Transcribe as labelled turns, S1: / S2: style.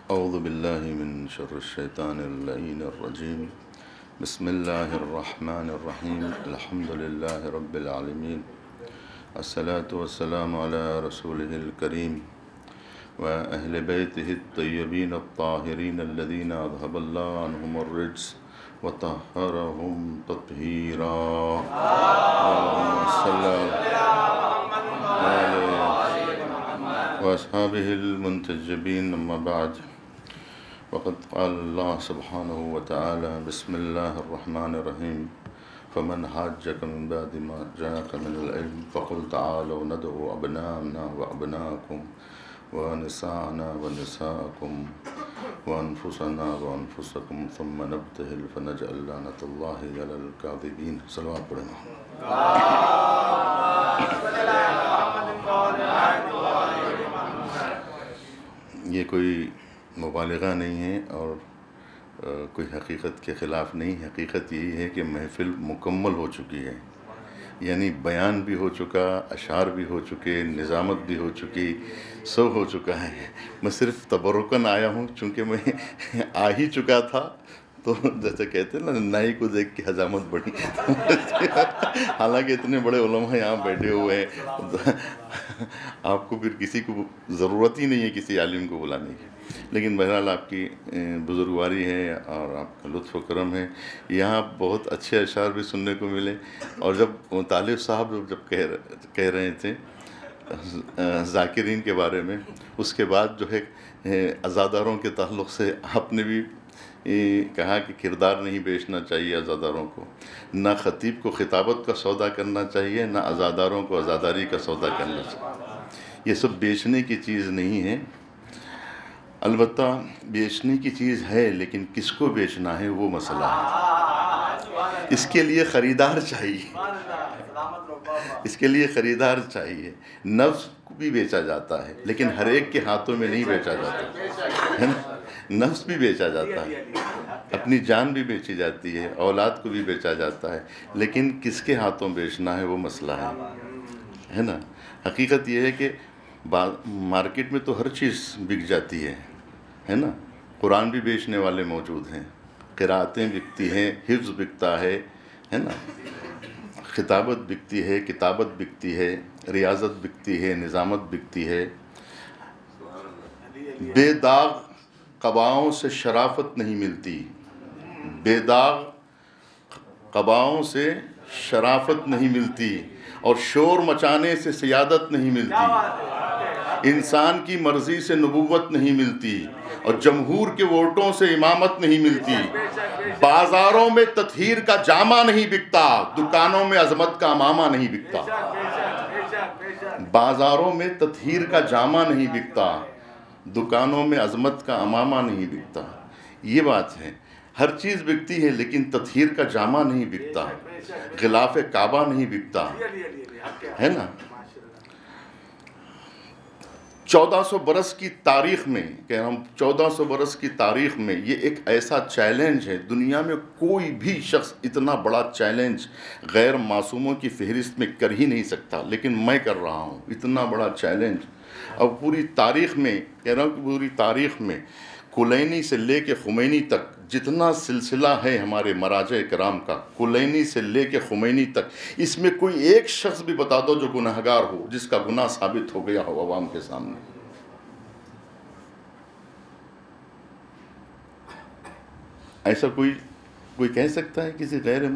S1: اعوذ باللہ من شر الشیطان اللعین الرجیم بسم اللہ الرحمن الرحیم الحمد للہ رب العالمین الصلاة والسلام علی رسولہ الکریم وأهل بيته الطيبين الطاهرين الذين أذهب الله عنهم الرجس وطهرهم تطهيرا اللهم صل على وأصحابه المنتجبين أما بعد وقد قال الله سبحانه وتعالى بسم الله الرحمن الرحيم فمن حاجك من بعد ما جاءك من العلم فقل تعالوا ندعو أبناءنا وأبناءكم ونساءنا ونساءكم وأنفسنا وأنفسكم ثم نبتهل فنجعل لعنة الله على الكاذبين صلوات پڑھنا یہ کوئی مبالغہ نہیں ہے اور کوئی حقیقت کے خلاف نہیں. حقیقت یہی ہے کہ محفل مکمل ہو چکی ہے، یعنی بیان بھی ہو چکا، اشعار بھی ہو چکے، نظامت بھی ہو چکی، سب ہو چکا ہے. میں صرف تبرکاً آیا ہوں چونکہ میں آ ہی چکا تھا، تو جیسے کہتے ہیں نا نائی کو دیکھ کے حجامت بڑھی. حالانکہ اتنے بڑے علماء یہاں بیٹھے ہوئے ہیں، آپ کو پھر کسی کو ضرورت ہی نہیں ہے کسی عالم کو بلانے کی. لیکن بہرحال آپ کی بزرگواری ہے اور آپ کا لطف و کرم ہے. یہاں بہت اچھے اشعار بھی سننے کو ملے، اور جب طالب صاحب جب کہہ رہے تھے ذاکرین کے بارے میں، اس کے بعد جو ہے عزاداروں کے تعلق سے آپ نے بھی کہا کہ کردار نہیں بیچنا چاہیے عزاداروں کو، نہ خطیب کو خطابت کا سودا کرنا چاہیے، نہ عزاداروں کو عزاداری کا سودا کرنا چاہیے. یہ سب بیچنے کی چیز نہیں ہے. البتہ بیچنے کی چیز ہے، لیکن کس کو بیچنا ہے وہ مسئلہ ہے. اس کے لیے خریدار چاہیے، اس کے لیے خریدار چاہیے. نفس کو بھی بیچا جاتا ہے، لیکن ہر ایک کے ہاتھوں میں نہیں بیچا جاتا ہے نا. نفس بھی بیچا جاتا ہے، اپنی جان بھی بیچی جاتی ہے، اولاد کو بھی بیچا جاتا ہے، لیکن کس کے ہاتھوں بیچنا ہے وہ مسئلہ ہے نا. حقیقت یہ ہے کہ مارکیٹ میں تو ہر چیز بک جاتی ہے نا. قرآن بھی بیچنے والے موجود ہیں، قرأتیں بکتی ہیں، حفظ بکتا ہے نا. خطابت بکتی ہے، کتابت بکتی ہے، ریاضت بکتی ہے، نظامت بکتی ہے. بے داغ قباؤں سے شرافت نہیں ملتی، بے داغ قباؤں سے شرافت نہیں ملتی، اور شور مچانے سے سیادت نہیں ملتی. انسان کی مرضی سے نبوت نہیں ملتی، اور جمہور کے ووٹوں سے امامت نہیں ملتی. بازاروں میں تطہیر کا جامہ نہیں بکتا، دکانوں میں عظمت کا امامہ نہیں بکتا. بازاروں میں تطہیر کا جامہ نہیں بکتا، دکانوں میں عظمت کا امامہ نہیں بکتا. یہ بات ہے، ہر چیز بکتی ہے لیکن تطہیر کا جامہ نہیں بکتا، غلاف کعبہ نہیں بکتا ہے نا. 1400 برس کی تاریخ میں، کہ ہم 1400 برس کی تاریخ میں یہ ایک ایسا چیلنج ہے. دنیا میں کوئی بھی شخص اتنا بڑا چیلنج غیر معصوموں کی فہرست میں کر ہی نہیں سکتا، لیکن میں کر رہا ہوں اتنا بڑا چیلنج. اب پوری تاریخ میں کہہ رہا ہوں کہ پوری تاریخ میں کلینی سے لے کے خمینی تک جتنا سلسلہ ہے ہمارے مراجع کرام کا، کلینی سے لے کے خمینی تک، اس میں کوئی ایک شخص بھی بتا دو جو گناہگار ہو، جس کا گناہ ثابت ہو گیا ہو عوام کے سامنے. ایسا کوئی کہہ سکتا ہے کسی غیر